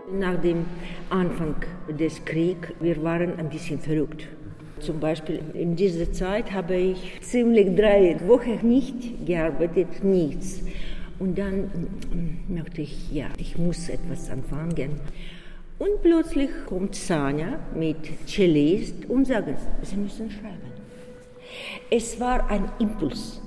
Nach dem Anfang des Krieges, wir waren ein bisschen verrückt. Zum Beispiel in dieser Zeit habe ich ziemlich 3 Wochen nicht gearbeitet, nichts. Und dann merkte ich, ich muss etwas anfangen. Und plötzlich kommt Sanja mit Cellist und sagt, Sie müssen schreiben. Es war ein Impuls,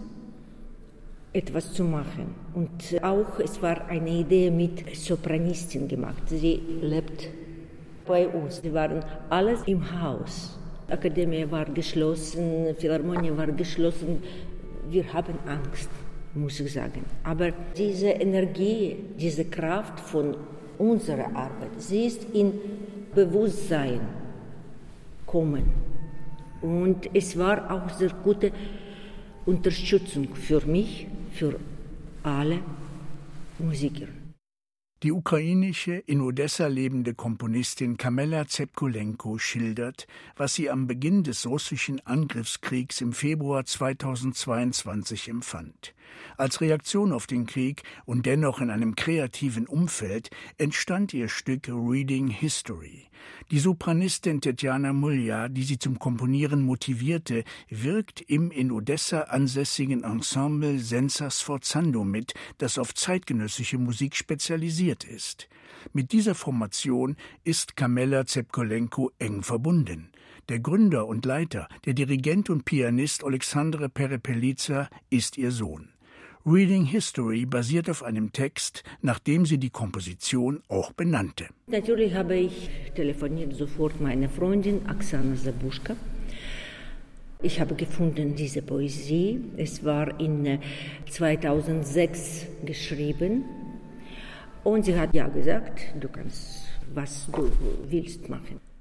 etwas zu machen. Und auch es war eine Idee mit Sopranistin gemacht. Sie lebt bei uns. Sie waren alles im Haus. Die Akademie war geschlossen, Philharmonie war geschlossen. Wir haben Angst, muss ich sagen. Aber diese Energie, diese Kraft von unserer Arbeit, sie ist in Bewusstsein gekommen. Und es war auch sehr gute Unterstützung für mich, für alle Musiker. Die ukrainische, in Odessa lebende Komponistin Kamela Zepkolenko schildert, was sie am Beginn des russischen Angriffskriegs im Februar 2022 empfand. Als Reaktion auf den Krieg und dennoch in einem kreativen Umfeld entstand ihr Stück Reading History. Die Sopranistin Tetjana Mulja, die sie zum Komponieren motivierte, wirkt im in Odessa ansässigen Ensemble Senza Sforzando mit, das auf zeitgenössische Musik spezialisiert ist. Mit dieser Formation ist Kamela Zepkolenko eng verbunden. Der Gründer und Leiter, der Dirigent und Pianist Oleksandr Perepeliza, ist ihr Sohn. Reading History basiert auf einem Text, nachdem sie die Komposition auch benannte. Natürlich habe ich telefoniert sofort meine Freundin Oksana Zabushka. Ich habe gefunden diese Poesie. Es war in 2006 geschrieben. Und sie hat ja gesagt, du kannst, was du willst machen.